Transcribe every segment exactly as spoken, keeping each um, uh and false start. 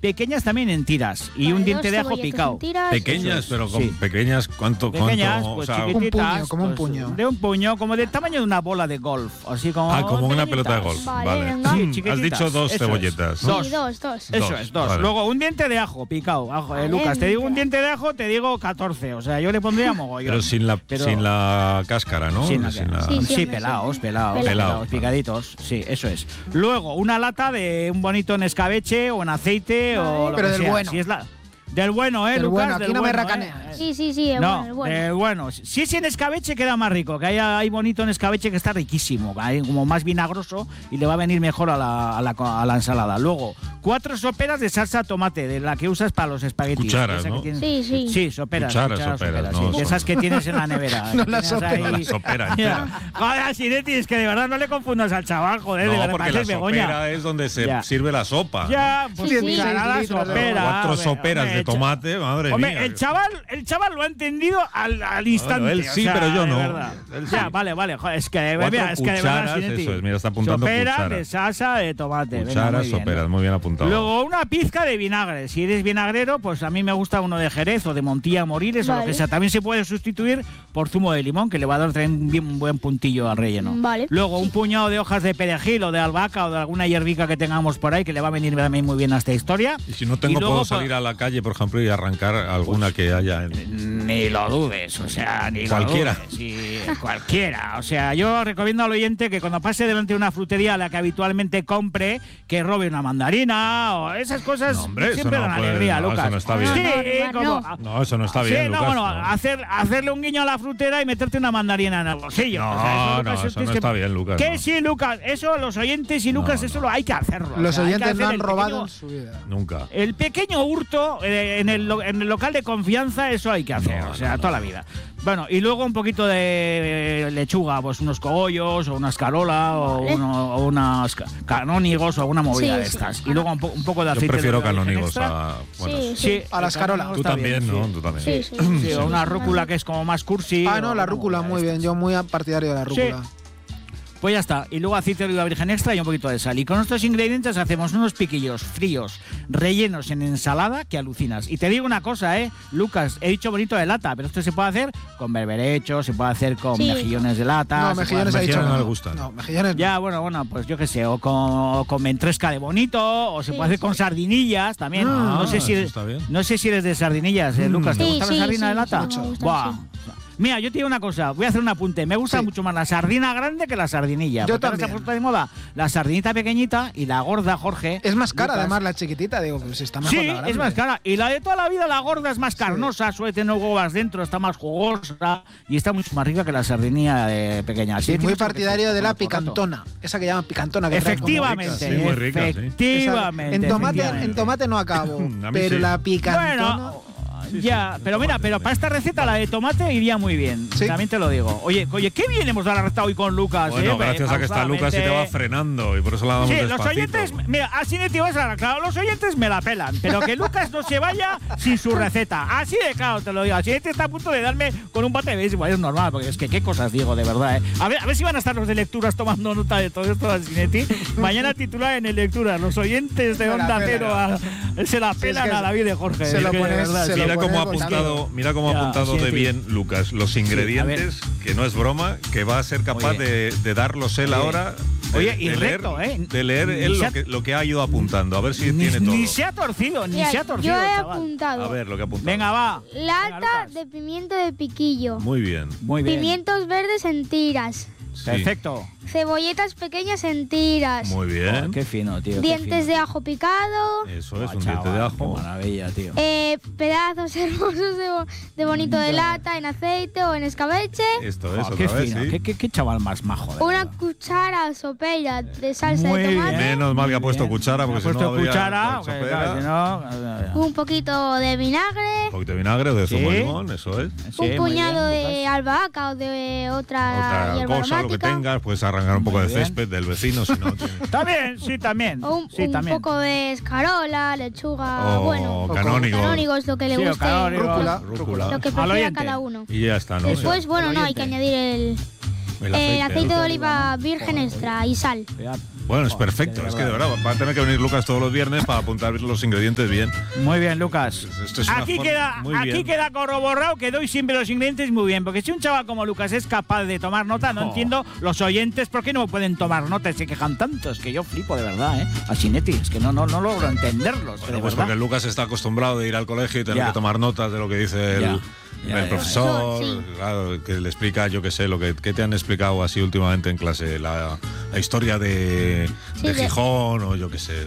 pequeñas también en tiras y Vale, un diente dos de ajo cebolletas picado. en tiras. Pequeñas, pero con Sí. pequeñas, ¿cuánto? Pequeñas, cuánto pues o sea, chiquititas, Un puño, como un pues, puño. De un puño, como del tamaño de una bola de golf. Así como. ah, como una pelota de pequeñitas. golf. Vale, Vale. venga. Sí, Has chiquititas, dicho dos eso es. cebolletas. ¿no? Sí, dos, dos. Eso Dos, es, dos. vale. Luego un diente de ajo picado. Ajo, eh, Vale, Lucas, te digo un mira. diente de ajo, te digo catorce. O sea, yo le pondría mogollón. Pero sin la, Pero- sin la cáscara, ¿no? Sin la- Sin la- Sí, Sí, sí, pelados, sí. pelados, Pelado. pelados, picaditos. Sí, eso es. Luego, una lata de un bonito en escabeche o en aceite Vale. o lo Pero que del sea. bueno. Si es la, del bueno, ¿eh, Del Lucas? bueno, aquí Del no me bueno, racaneas. ¿eh? Sí, sí, sí, el No, bueno, el bueno. del bueno. Si es en escabeche queda más rico, que hay, hay bonito en escabeche que está riquísimo, hay como más vinagroso y le va a venir mejor a la, a la, a la ensalada. Luego, cuatro soperas de salsa tomate, de la que usas para los espaguetis. Cucharas, Esa que ¿no? tienes- Sí, sí. Sí, soperas. Cucharas, cucharas, soperas, sí. no De son- esas que tienes en la nevera. No que las tienes soperas. ahí- La sopera entera. Joder, Sinetti, es que de verdad no le confundas al chaval, joder, de No, verdad, porque la pareces Begoña. sopera es donde se Ya. sirve la sopa. Ya, pues Sí, sí, sí. la Litros de- sopera. Cuatro hombre, soperas hombre, de cha- tomate, madre Hombre, mía. el chaval, el chaval lo ha entendido al, al instante. Bueno, él o sí, sea, pero yo de no. verdad. Él Ya, sí. vale, vale. Joder, es que, Cuatro mira, es que de verdad, cucharas, Sinetti. eso es, mira, está apuntando Soperas cucharas. de salsa de tomate. venga, Cucharas, muy bien. soperas, muy bien apuntado. Luego una pizca de vinagre. Si eres vinagrero, pues a mí me gusta uno de Jerez o de Montilla Moriles o lo Vale. que sea. También se puede sustituir por zumo de limón, que le va a dar también un, bien- un buen puntillo al relleno. Vale. Luego un puñado de hojas de perejil o de albahaca o de alguna hierbica que tengamos por ahí, que le va a venir también muy bien a esta historia. Y si no tengo, Y luego, puedo pues, salir a la calle, por ejemplo, y arrancar alguna que haya en... Ni lo dudes, o sea, ni Cualquiera. lo dudes. Sí, cualquiera. O sea, yo recomiendo al oyente que cuando pase delante de una frutería a la que habitualmente compre, que robe una mandarina o esas cosas. No, hombre, eso siempre no dan puede- alegría, no, eso Lucas. no está bien. Sí, No, no, como- no. No, eso no está Sí, bien, no, Lucas. bueno, no. hacer, hacerle un guiño a la frutera y meterte una mandarina en el bolsillo. No, O sea, no, Lucas, eso tienes no está bien, Lucas, Que no. sí, Lucas, eso los oyentes y Lucas, No, eso no. lo hay que hacerlo. o Los sea, hay que oyentes hacer no han el robado pequeño- en su vida. Nunca. el pequeño hurto eh, en, el, lo- en el local de confianza, eso hay que hacer, No, o sea, no, toda no. la vida. Bueno, y luego un poquito de eh, lechuga, pues unos cogollos o una escarola o, Vale. uno- o unas ca- canónigos o alguna movida Sí, de sí. estas. Y luego un, po- un poco de Yo aceite. prefiero de oliva virgen canónigos extra. a... Bueno, Sí, Sí, A la el escarola. canónigo tú está también, bien, ¿no? sí. Tú también. Sí, sí. Sí, o una rúcula que es como más cursi. Ah, o no, la una rúcula, movida muy de bien. estas. Yo muy partidario de la rúcula. Pues ya está. Y luego aceite de oliva virgen extra y un poquito de sal. Y con estos ingredientes hacemos unos piquillos fríos, rellenos en ensalada que alucinas. Y te digo una cosa, ¿eh? Lucas, he dicho bonito de lata, pero esto se puede hacer con berberecho, se puede hacer con Sí. mejillones de lata. No, se mejillones ha puede dicho mejillones que no le gustan. No, mejillones no. Ya, bueno, bueno, pues yo qué sé, o con, o con ventresca de bonito, o se Sí, puede hacer sí. con sardinillas también. Ah, no sé si eso eres, está bien. no sé si eres de sardinillas, ¿eh, Lucas? ¿Te Sí, gusta sí, la sardina sí, de lata? sí, me gusta, Buah. sí. Mira, yo te digo una cosa, voy a hacer un apunte. Me gusta Sí. mucho más la sardina grande que la sardinilla. Yo porque ahora se ha también. puesto de moda la sardinita pequeñita y la gorda, Jorge. Es más cara, Lucas. además, la chiquitita. Digo, pues está mejor Sí, la grande. es más cara. Y la de toda la vida, la gorda, es más carnosa, suele tener huevas dentro, está más jugosa y está mucho más rica que la sardinilla de pequeña. Sí, Así muy que tienes partidario que- de la por rato. picantona. Esa que llaman picantona. Que trae como Efectivamente, Sí, muy rica, sí. efectivamente. Esa- en, tomate, efectivamente. en tomate no acabo, A mí pero sí. la picantona... Bueno, ya, pero mira, pero para esta receta la de tomate iría muy bien. Sí. También te lo digo. Oye, oye, qué bien hemos arrastrado hoy con Lucas. Bueno, ¿eh? gracias a que está Lucas y te va frenando y por eso la damos Sí, los despacito. oyentes, mira, así de tío, claro, los oyentes me la pelan, pero que Lucas no se vaya sin su receta. Así de claro, te lo digo. Así está a punto de darme con un bate de béisbol, es normal, porque es que qué cosas digo, de verdad, ¿eh? A ver, a ver si van a estar los de lecturas tomando nota de todo esto, Sinetti. Mañana titular en el lectura, los oyentes de Se la Onda pelan. Cero a- se la Sí, pelan es que a David de Jorge. se es lo que de pones- verdad, se sí. lo Mira cómo ha pones apuntado, mira cómo ha Ya, apuntado sí, de sí. bien Lucas los ingredientes, que no es broma, que va a ser capaz Muy bien. de, de darlos él Muy ahora. De, Oye, y de recto, leer, ¿eh? De leer Ni él se lo ha- que, lo que ha ido apuntando, a ver si Ni, tiene todo. ni se ha torcido, ni Mira, se ha torcido, yo he chaval. apuntado A ver lo que ha apuntado. Venga, va. Venga, lata Lucas. de pimiento de piquillo, Muy bien. Muy bien. pimientos verdes en tiras, Sí. Perfecto. cebolletas pequeñas en tiras, Muy Oh, bien. qué fino, tío. qué dientes fino. de ajo picado, Eso es, Buah, un diente chaval, de Qué ajo. maravilla, tío. eh, pedazos hermosos de, bo- de bonito de lata en aceite o en escabeche, Esto es, Oh, otra qué vez, fino, sí. qué, qué- qué chaval más majo. de una verdad. cuchara sopera de salsa Muy de tomate, bien. Menos mal que ha puesto Bien. cuchara, porque Ha si no puesto habría cuchara, con que, sopera. claro, si no, un poquito de vinagre, Un poquito de vinagre o de zumo Sí. de limón, eso es. sí, un muy puñado bien, de Lucas. albahaca o de otra, Otra hierba cosa, lo que aromática, tengas, puedes arrancar un poco Muy de bien. césped del vecino, si no tiene- Está bien, sí, también. o un, sí, un también. poco de escarola, lechuga, O bueno, canónigo. canónigos, lo que le Sí, o guste, canónigo. Rúcula, Rúcula. rúcula. lo que Al prefiera oyente. cada uno. Y ya está, ¿no? Después, Eso, bueno, el no, hay que oyente. añadir el, El el aceite, aceite ¿no? de oliva virgen extra y sal. Ya, Bueno, es Joder, perfecto. de Es que de verdad. verdad va a tener que venir Lucas todos los viernes para apuntar los ingredientes bien. Muy bien, Lucas. Esto es una Aquí, forma- queda, muy aquí bien. queda corroborado que doy siempre los ingredientes muy bien. Porque si un chaval como Lucas es capaz de tomar nota, no Oh. entiendo los oyentes por qué no pueden tomar nota y se quejan tanto. Es que yo flipo de verdad, ¿eh? A Sinetti, es que no, no, no logro entenderlos. Bueno, de pues verdad. porque Lucas está acostumbrado de ir al colegio y tener Ya. que tomar notas de lo que dice el, Ya, ya, el ya. profesor, Sí. claro, que le explica, yo qué sé, lo que, que te han explicado así últimamente en clase, la, la historia de, Sí, de de- Gijón o yo qué sé,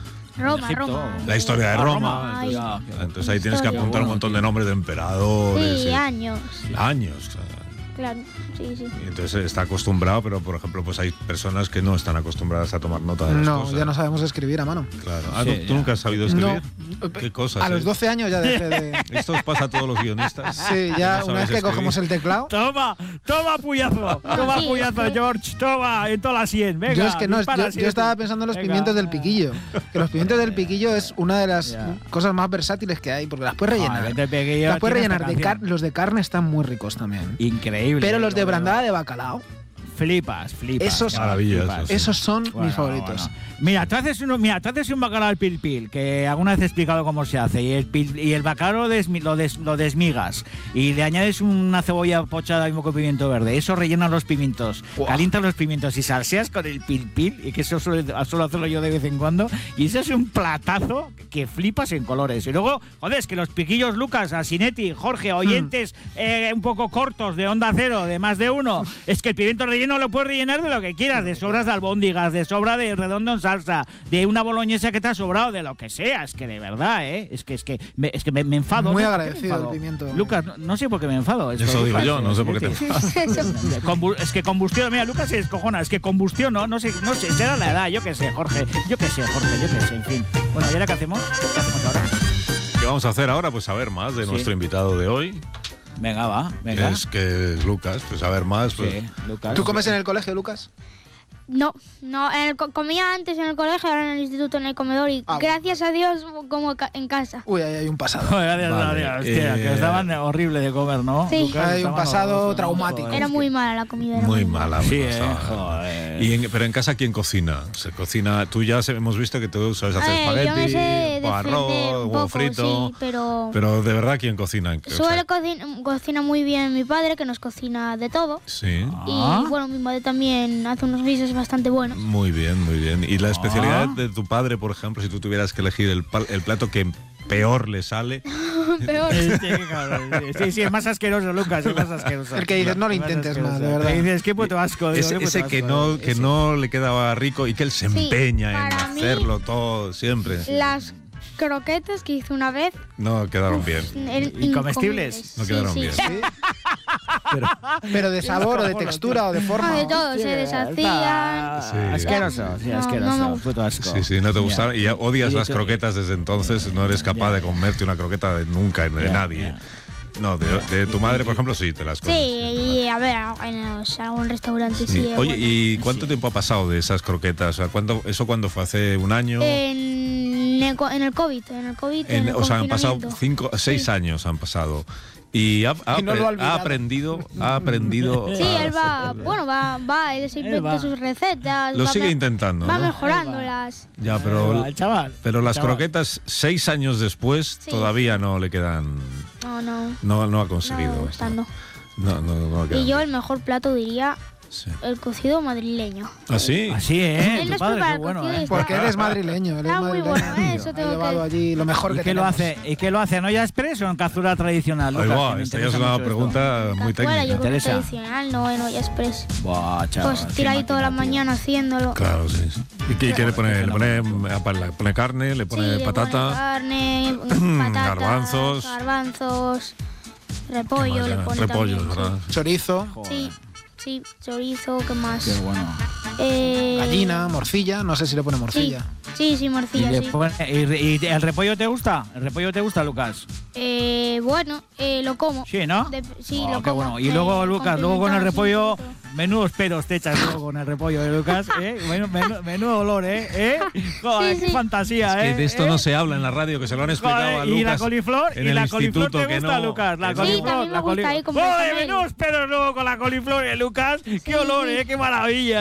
o Roma, Egipto. Roma. la historia de Ah, Roma. Ay, Ya, Entonces ahí tienes que Historia. apuntar un montón de nombres de emperadores. Sí, y- años. años. o sea, Claro, sí, sí. y entonces está acostumbrado, pero por ejemplo, pues hay personas que no están acostumbradas a tomar nota de las No, cosas. ya no sabemos escribir a mano. Claro. Ah, Sí, ¿tú- ¿Tú ya. nunca has sabido escribir? No. ¿Qué cosas? A eh? los doce años ya dejé de... Esto os pasa a todos los guionistas. Sí, ya No una vez sabéis que escribir. cogemos el teclado... Toma, toma puyazo, toma sí, puyazo, es que- George, toma, en toda la sien, venga. yo es que no, dispara, yo, yo Sinetti. estaba pensando en los Venga. pimientos del piquillo. Que los pimientos del piquillo es una de las Ya. cosas más versátiles que hay, porque las puedes rellenar. Ah, el Pequillo las puedes tiene rellenar esta de car- canción. los de carne están muy ricos también. Increíble. Pero los de lo veo. brandada de bacalao, Flipas, flipas. Esos- ya, Maravilla, flipas. esos sí. esos son Bueno, mis favoritos. bueno. Mira, tú haces, uno, mira, tú haces un bacalao al pil pil, que alguna vez he explicado cómo se hace, y el, pil- y el bacalao lo, desmi- lo, des- lo desmigas, y le añades una cebolla pochada y un poco de pimiento verde, eso rellena los pimientos, Buah. calientas los pimientos y salseas con el pil pil, y que eso suelo, suelo hacerlo yo de vez en cuando, y eso es un platazo que flipas en colores. Y luego, joder, es que los piquillos Lucas, Asinetti, Jorge, oyentes eh, un poco cortos de Onda Cero, de más de uno, es que el pimiento relleno lo puedes rellenar de lo que quieras, de sobras de albóndigas, de sobra de redondo en salsa, de una boloñesa que te ha sobrado, de lo que sea. Es que de verdad, ¿eh? Es que, es que, me, es que me, me enfado. Muy ¿no? ¿Por qué me agradecido enfado? el pimiento. Lucas, no, no sé por qué me enfado. Es Eso que, digo Lucas, yo, no sé por qué te Sinetti. Combu- es que combustión, mira, Lucas se descojona, es que combustión, no, no sé, no sé, será la edad, yo qué sé, Jorge, yo qué sé, Jorge, yo qué sé, en fin. Bueno, ¿y ahora qué hacemos? ¿Qué hacemos ahora? ¿Qué vamos a hacer ahora? Pues saber más de Sí. nuestro invitado de hoy, Venga, va, que venga. es, que es Lucas. Pues saber más, pues Sí, Lucas. ¿Tú comes en el colegio, Lucas? No, no, en el co- comía antes en el colegio, ahora en el instituto, en el comedor, y Ah, gracias a Dios como ca- en casa. Uy, ahí hay un pasado. Joder, gracias Vale, a Dios, hostia, eh, que estaban horrible de comer, ¿no? Sí. Lucas, Hay un estaban pasado horrorosos, traumático. joder, Era es muy que- mala la comida. Era muy muy mala. Sí, muy eh, pasada. joder. Y en- pero en casa, ¿quién cocina? Se cocina. Tú ya se- hemos visto que tú sabes hacer Eh, yo me sé espagueti, defender o arroz, un huevo poco, frito. sí, pero... Pero de verdad, ¿quién cocina? O sea, Suele cocina, cocina muy bien mi padre, que nos cocina de todo. sí. Ah. Y bueno, mi madre también hace unos guisos bastante buenos. Muy bien, muy bien. ¿Y la especialidad Ah. de tu padre, por ejemplo, si tú tuvieras que elegir el, pal- el plato que peor le sale? Peor. Sí, cabrón, sí, sí, sí, es más asqueroso, Lucas, es más asqueroso. El que dices, no lo Es más intentes asqueroso. más, de verdad. Que dices, qué puto asco. digo, Ese, qué puto ese que asco, no eh. que Ese- no le quedaba rico y que él se Sí, empeña en para mí- hacerlo todo siempre. Las croquetas que hice una vez No quedaron bien. eran ¿Y comestibles? incomibles. No Sí, quedaron sí. bien. ¿Sí? Pero de sabor o de textura o de Ah, forma. de todo, se deshacían. Sí. Asqueroso, sí, No, asqueroso, no me puto asco. Sí, sí, no te Ya. gustaron. Y ya odias Y las tú- croquetas desde entonces. No eres capaz Ya. de comerte una croqueta de nunca, de Ya, nadie. ya. No, de, de tu madre, por ejemplo, sí, te las comes. Sí, y a ver, en los- algún restaurante sí. Sí. es Oye, bueno. ¿y cuánto tiempo ha pasado de esas croquetas? O sea, ¿cuánto, ¿eso cuándo fue? ¿Hace un año? En el, co- en el COVID, en el COVID, en, En- el o sea, han pasado confinamiento. cinco, seis Sí. años han pasado. Y ha, ha Y no lo ha apre- ha olvidado. aprendido, ha aprendido. Sí, a él va, hacerlo. bueno, va, va, él se Él inventa va. sus recetas. Lo va sigue me- intentando, Va ¿no? mejorándolas. Ya, Ahí pero, va, el chaval. pero las chaval. croquetas, seis años después, Sí. todavía no le quedan. No, no. No, no ha No, conseguido. está, esto. no. No, no, no, quedan Y yo bien. el mejor plato diría Sí. el cocido madrileño. ¿Ah, sí? Así, ¿eh? Él Tu nos padre, prepara qué bueno, cocido y ¿eh? está- Porque eres madrileño, eres Ah, muy madrileño. bueno, ¿eh? Eso Ha tengo llevado que- allí lo mejor ¿Y que qué lo tenemos. hace? ¿Y qué lo hace? ¿En olla express o en cazuela tradicional? Ahí Lucas? va, Que me esta ya interesa es una mucho esto. pregunta muy Cazuela, yo técnica. creo que interesa. tradicional, no en olla express. Buah, chaval. Pues qué tira ahí toda la máquina, tío. mañana haciéndolo. Claro, sí. sí. ¿Y qué, qué le pone? ¿Le pone, le pone carne? ¿Le pone Sí, le patata? pone carne, patatas, Garbanzos. garbanzos, ¿Qué repollo, más le llama? pone Repollos, también, sí. ¿verdad? Chorizo, Joder, Sí, sí, chorizo, ¿qué más? Qué bueno. Eh, gallina, morcilla. No sé si le pone Sí, morcilla. sí, sí, ¿Y, morcilla, le sí. pone- y- y el repollo te gusta? ¿El repollo te gusta, Lucas? Eh, bueno, eh, lo como. Sí, ¿no? De- sí, Oh, lo qué como. bueno. Y Eh, luego, Lucas, luego con el pimentón, repollo, sí, sí, menudos pelos te echas luego con el repollo de Lucas, ¿eh? Menudo, menudo- menudo olor, ¿eh? ¿Eh? Joder, Sí, qué sí. fantasía, Que ¿eh? de esto ¿Eh? no se habla en la radio, que se lo han explicado Joder, a y la Lucas coliflor, en y el la coliflor instituto, te que gusta, no. Lucas, la Sí, coliflor, también me la gusta coliflor. ahí con ¡Joder, bechamel! menudos pelos luego con la coliflor, ¿eh, Lucas? Qué Sí, olor, sí. ¿eh? Qué maravilla, ¿eh, Lucas?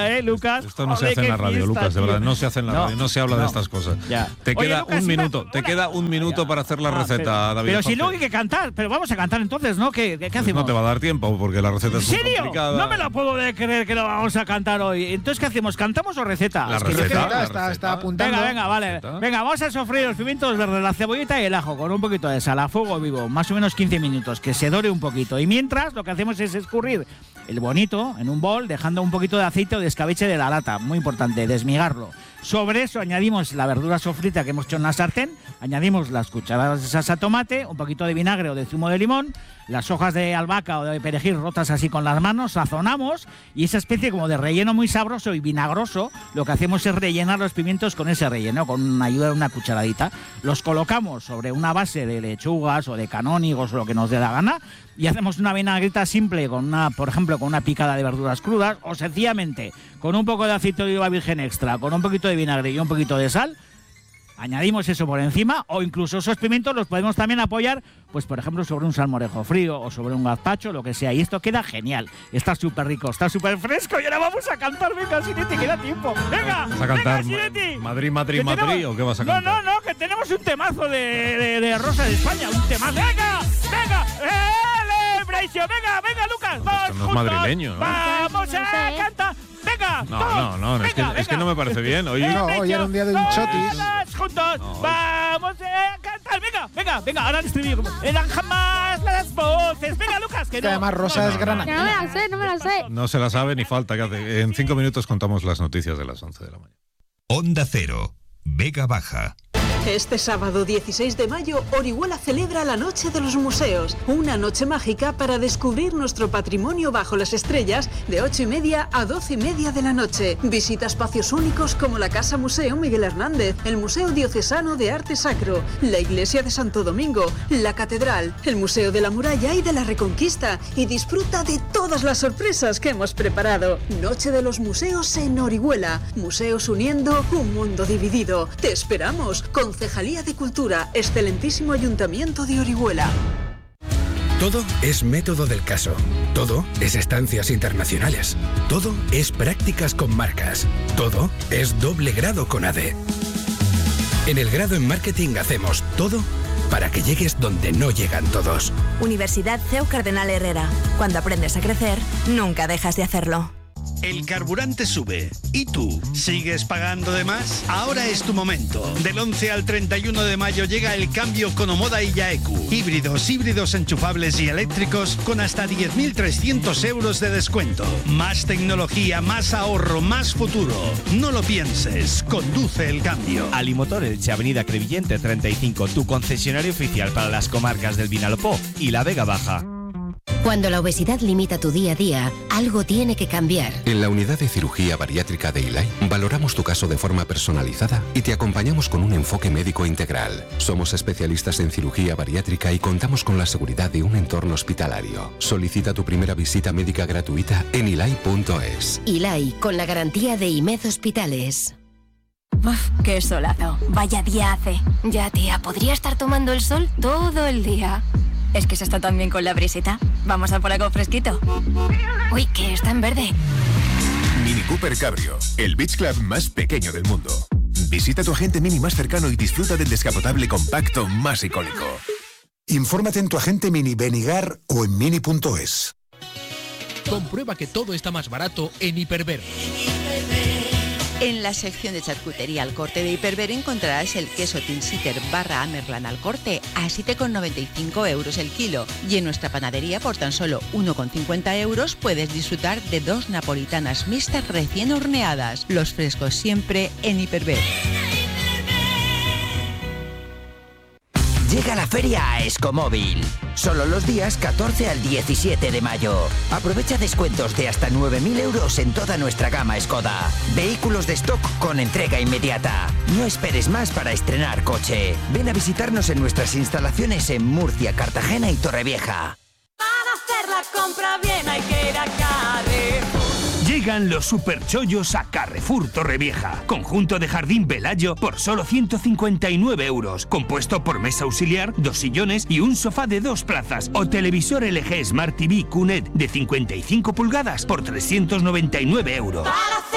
Lucas. Esto no Joder, se hace en la qué radio, fiesta, Lucas, de verdad. tío. No se hace en la No, radio, no se habla no. de estas cosas. Ya. Te Oye, queda Lucas, un una- minuto, te una- queda un minuto Ya. para hacer la Ah, receta, pero, David. Pero si Jorge. luego hay que cantar, pero vamos a cantar entonces, ¿no? ¿Qué, qué, qué Pues hacemos? no te va a dar tiempo porque la receta ¿En es muy serio? complicada. No me lo puedo de creer que lo vamos a cantar hoy. Entonces, ¿qué hacemos? ¿Cantamos o receta? La Es que yo receta, creo- la está, receta. está apuntando. Venga, venga, vale. Receta. Venga, vamos a sofreír los pimientos verdes, la cebollita y el ajo con un poquito de sal a fuego vivo, más o menos quince minutos, que se dore un poquito. Y mientras, lo que hacemos es escurrir el bonito en un bol, dejando un poquito de aceite o de escabeche de la lata. Muy importante, desmigarlo. Sobre eso añadimos la verdura sofrita que hemos hecho en la sartén, añadimos las cucharadas de salsa tomate, un poquito de vinagre o de zumo de limón, las hojas de albahaca o de perejil rotas así con las manos, sazonamos y esa especie como de relleno muy sabroso y vinagroso, lo que hacemos es rellenar los pimientos con ese relleno, con ayuda de una cucharadita. Los colocamos sobre una base de lechugas o de canónigos o lo que nos dé la gana y hacemos una vinagreta simple, con una, por ejemplo, con una picada de verduras crudas o sencillamente con un poco de aceite de oliva virgen extra, con un poquito de vinagre y un poquito de sal. Añadimos eso por encima o incluso esos pimientos los podemos también apoyar, pues por ejemplo sobre un salmorejo frío o sobre un gazpacho, lo que sea. Y esto queda genial. Está súper rico, está súper fresco y ahora vamos a cantar. Venga, Sinetti, queda tiempo. Venga, ¿Vas a cantar venga, Sinetti. Madrid, Madrid, Que Madrid tenemos- o qué vas a no, cantar? No, no, que tenemos un temazo de, de, de Rosa de España. Un temazo. Venga, venga. Celebration. Venga, venga, Lucas. Vamos Esto no es juntos. madrileño, ¿no? Vamos No a sé. cantar. Venga, No, todos. no, no, es que- Venga, es que venga. no me parece bien. Hoy- No, hoy era un día de un chotis. Todos juntos, No, hoy- vamos a cantar. Venga, venga, venga, ahora el estribillo. Eran jamás las voces. Venga, Lucas, que Que no. además Rosa no, es no, grana. Que no me la sé, no me la sé. No se la sabe ni falta que hace. En cinco minutos contamos las noticias de las once de la mañana. Onda Cero, Vega Baja. Este sábado dieciséis de mayo, Orihuela celebra la Noche de los Museos, una noche mágica para descubrir nuestro patrimonio bajo las estrellas de ocho y media a doce y media de la noche. Visita espacios únicos como la Casa Museo Miguel Hernández, el Museo Diocesano de Arte Sacro, la Iglesia de Santo Domingo, la Catedral, el Museo de la Muralla y de la Reconquista y disfruta de todas las sorpresas que hemos preparado. Noche de los Museos en Orihuela, museos uniendo un mundo dividido. Te esperamos. Concejalía de Cultura, excelentísimo Ayuntamiento de Orihuela. Todo es método del caso. Todo es estancias internacionales. Todo es prácticas con marcas. Todo es doble grado con A D E. En el grado en marketing hacemos todo para que llegues donde no llegan todos. Universidad C E U Cardenal Herrera. Cuando aprendes a crecer, nunca dejas de hacerlo. El carburante sube. ¿Y tú? ¿Sigues pagando de más? Ahora es tu momento. Del once al treinta y uno de mayo llega el cambio con Omoda y Yaeku. Híbridos, híbridos enchufables y eléctricos con hasta diez mil trescientos euros de descuento. Más tecnología, más ahorro, más futuro. No lo pienses. Conduce el cambio. Alimotor Elche, Avenida Crevillente treinta y cinco, tu concesionario oficial para las comarcas del Vinalopó y la Vega Baja. Cuando la obesidad limita tu día a día, algo tiene que cambiar. En la unidad de cirugía bariátrica de Ilay, valoramos tu caso de forma personalizada y te acompañamos con un enfoque médico integral. Somos especialistas en cirugía bariátrica y contamos con la seguridad de un entorno hospitalario. Solicita tu primera visita médica gratuita en ilay punto es. Ilay, con la garantía de I M E D Hospitales. Uf, qué solazo. Vaya día hace. Ya, tía, podría estar tomando el sol todo el día. Es que se está tan bien con la brisita. Vamos a por algo fresquito. Uy, que está en verde. Mini Cooper Cabrio, el beach club más pequeño del mundo. Visita tu agente Mini más cercano y disfruta del descapotable compacto más icónico. Infórmate en tu agente Mini Benigar o en mini punto es. Comprueba que todo está más barato en Hiperver. En la sección de charcutería al corte de Hiperver encontrarás el queso Tilsiter barra Amerlan al corte a siete con noventa y cinco euros el kilo. Y en nuestra panadería por tan solo uno con cincuenta euros puedes disfrutar de dos napolitanas mixtas recién horneadas. Los frescos siempre en Hiperver. Llega la feria a Escomóvil. Solo los días catorce al diecisiete de mayo. Aprovecha descuentos de hasta nueve mil euros en toda nuestra gama Skoda. Vehículos de stock con entrega inmediata. No esperes más para estrenar coche. Ven a visitarnos en nuestras instalaciones en Murcia, Cartagena y Torrevieja. Para hacer la compra bien hay que ir a Carrefour. Llegan los superchollos a Carrefour Torrevieja. Conjunto de jardín Velayo por solo ciento cincuenta y nueve euros. Compuesto por mesa auxiliar, dos sillones y un sofá de dos plazas. O televisor L G Smart T V Q N E T de cincuenta y cinco pulgadas por trescientos noventa y nueve euros. Para hacer la compra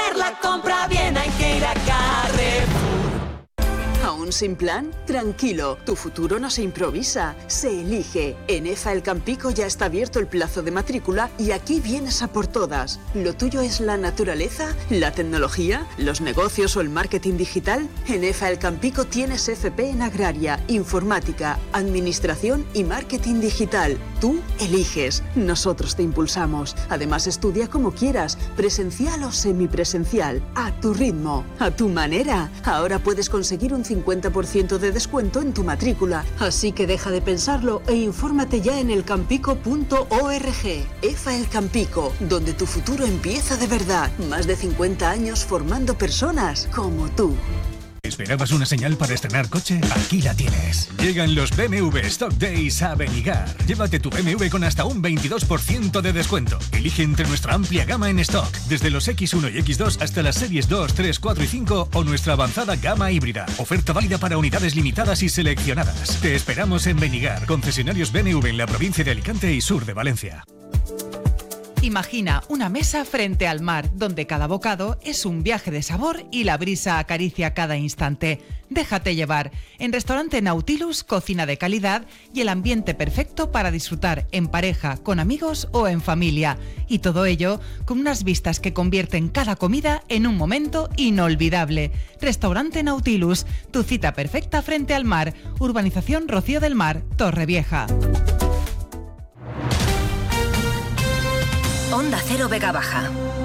compra bien hay que ir a Carrefour. ¿Aún sin plan? Tranquilo, tu futuro no se improvisa, se elige. En EFA El Campico ya está abierto el plazo de matrícula y aquí vienes a por todas. ¿Lo tuyo es la naturaleza, la tecnología, los negocios o el marketing digital? En EFA El Campico tienes F P en Agraria, Informática, Administración y Marketing Digital. Tú eliges, nosotros te impulsamos. Además estudia como quieras, presencial o semipresencial, a tu ritmo, a tu manera. Ahora puedes conseguir un cincuenta por ciento de descuento en tu matrícula. Así que deja de pensarlo e infórmate ya en elcampico punto org. EFA El Campico, donde tu futuro empieza de verdad. Más de cincuenta años formando personas como tú. ¿Esperabas una señal para estrenar coche? Aquí la tienes. Llegan los B M W Stock Days a Benigar. Llévate tu B M W con hasta un veintidós por ciento de descuento. Elige entre nuestra amplia gama en stock, desde los equis uno y equis dos hasta las series dos, tres, cuatro y cinco o nuestra avanzada gama híbrida. Oferta válida para unidades limitadas y seleccionadas. Te esperamos en Benigar, concesionarios B M W en la provincia de Alicante y sur de Valencia. Imagina una mesa frente al mar, donde cada bocado es un viaje de sabor y la brisa acaricia cada instante. Déjate llevar. En Restaurante Nautilus, cocina de calidad y el ambiente perfecto para disfrutar en pareja, con amigos o en familia. Y todo ello con unas vistas que convierten cada comida en un momento inolvidable. Restaurante Nautilus, tu cita perfecta frente al mar. Urbanización Rocío del Mar, Torrevieja. Onda Cero Vega Baja.